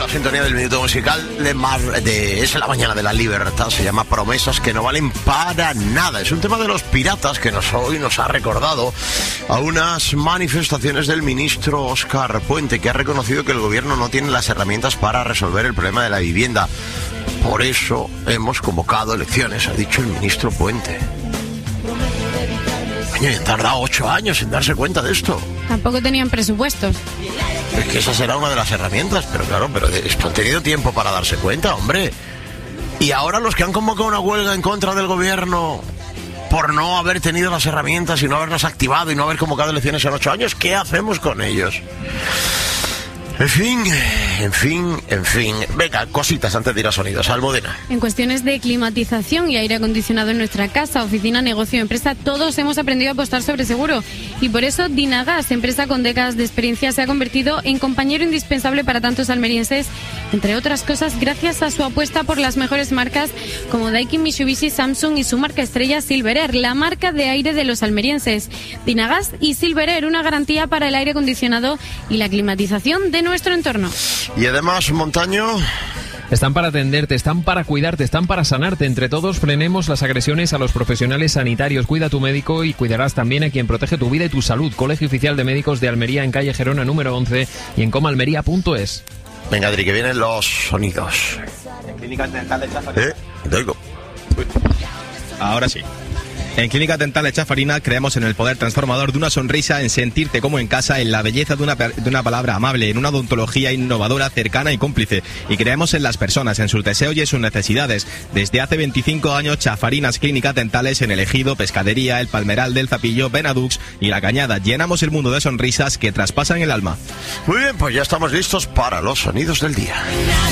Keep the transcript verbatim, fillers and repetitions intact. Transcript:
sintonía del minuto musical de, Mar, de Es la mañana de la libertad. Se llama Promesas que no valen para nada. Es un tema de los piratas que nos, hoy nos ha recordado a unas manifestaciones del ministro Óscar Puente, que ha reconocido que el gobierno no tiene las herramientas para resolver el problema de la vivienda. Por eso hemos convocado elecciones, ha dicho el ministro Puente. Coño, y han tardado ocho años en darse cuenta de esto. Tampoco tenían presupuestos. Es que esa será una de las herramientas, pero claro, pero esto han tenido tiempo para darse cuenta, hombre. Y ahora los que han convocado una huelga en contra del gobierno por no haber tenido las herramientas y no haberlas activado y no haber convocado elecciones en ocho años, ¿qué hacemos con ellos? En fin, en fin, en fin. Venga, cositas antes de ir a sonidos. Almudena. En cuestiones de climatización y aire acondicionado en nuestra casa, oficina, negocio, empresa, todos hemos aprendido a apostar sobre seguro. Y por eso Dynagas, empresa con décadas de experiencia, se ha convertido en compañero indispensable para tantos almerienses, entre otras cosas gracias a su apuesta por las mejores marcas como Daikin, Mitsubishi, Samsung y su marca estrella Silverair, la marca de aire de los almerienses. Dynagas y Silverair, una garantía para el aire acondicionado y la climatización de nuestro entorno. Y además, Montaño... Están para atenderte, están para cuidarte, están para sanarte. Entre todos frenemos las agresiones a los profesionales sanitarios. Cuida a tu médico y cuidarás también a quien protege tu vida y tu salud. Colegio Oficial de Médicos de Almería, en calle Gerona número once y en comalmería punto es. Venga, Adri, que vienen los sonidos. En Clínica Dental de Chafarina. ¿Eh? Te oigo. Ahora sí. En Clínica Dental de Chafarina creemos en el poder transformador de una sonrisa, en sentirte como en casa, en la belleza de una, de una palabra amable, en una odontología innovadora, cercana y cómplice. Y creemos en las personas, en sus deseos y en sus necesidades. Desde hace veinticinco años, Chafarinas Clínicas Dentales en El Ejido, Pescadería, El Palmeral del Zapillo, Benadux y La Cañada. Llenamos el mundo de sonrisas que traspasan el alma. Muy bien, pues ya estamos listos para los sonidos del día.